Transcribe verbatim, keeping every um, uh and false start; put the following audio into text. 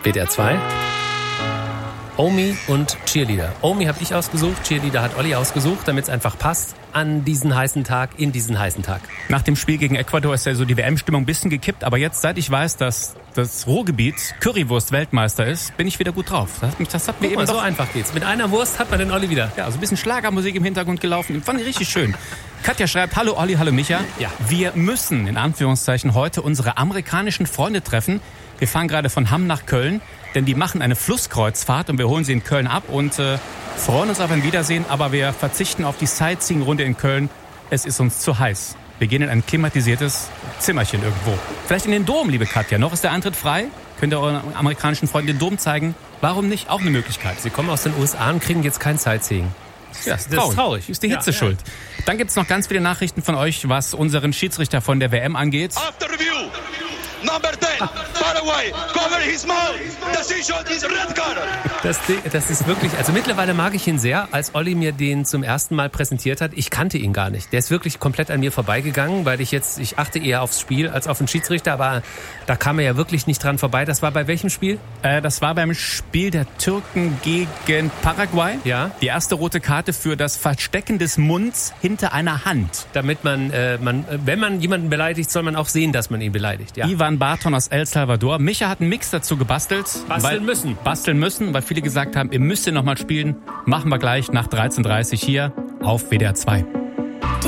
W D R zwei. Omi und Cheerleader. Omi habe ich ausgesucht, Cheerleader hat Olli ausgesucht, damit es einfach passt an diesen heißen Tag, in diesen heißen Tag. Nach dem Spiel gegen Ecuador ist ja so die W M-Stimmung ein bisschen gekippt, aber jetzt, seit ich weiß, dass das Ruhrgebiet Currywurst-Weltmeister ist, bin ich wieder gut drauf. Das hat, mich, das hat mir Guck eben mal, so doch, einfach geht's. Mit einer Wurst hat man den Olli wieder. ja, so ein bisschen Schlagermusik im Hintergrund gelaufen. Fand ich richtig schön. Katja schreibt, hallo Olli, hallo Micha. Ja. Wir müssen, in Anführungszeichen, heute unsere amerikanischen Freunde treffen. Wir fahren gerade von Hamm nach Köln, denn die machen eine Flusskreuzfahrt und wir holen sie in Köln ab und äh, freuen uns auf ein Wiedersehen, aber wir verzichten auf die Sightseeing-Runde in Köln. Es ist uns zu heiß. Wir gehen in ein klimatisiertes Zimmerchen irgendwo. Vielleicht in den Dom, liebe Katja. Noch ist der Eintritt frei. Könnt ihr euren amerikanischen Freunden den Dom zeigen? Warum nicht? Auch eine Möglichkeit. Sie kommen aus den U S A und kriegen jetzt kein Sightseeing. Ja, das ist traurig. traurig. Ist die Hitze ja, schuld. Ja. Dann gibt's noch ganz viele Nachrichten von euch, was unseren Schiedsrichter von der W M angeht. After review, number ten, Paraguay, cover his mouth. Decision is red card. Das, das ist wirklich, also mittlerweile mag ich ihn sehr. Als Olli mir den zum ersten Mal präsentiert hat, ich kannte ihn gar nicht. Der ist wirklich komplett an mir vorbeigegangen, weil ich jetzt, ich achte eher aufs Spiel als auf den Schiedsrichter, aber da kam er ja wirklich nicht dran vorbei. Das war bei welchem Spiel? Äh, das war beim Spiel der Türken gegen Paraguay. Ja. Die erste rote Karte für das Verstecken des Munds hinter einer Hand. Damit man, äh, man, wenn man jemanden beleidigt, soll man auch sehen, dass man ihn beleidigt. Ja. Ivan Barton aus El Salvador. Micha hat einen Mix dazu gebastelt. Basteln weil, müssen. Basteln müssen, weil viele gesagt haben, ihr müsst ihn nochmal spielen. Machen wir gleich nach dreizehn Uhr dreißig hier auf W D R zwei.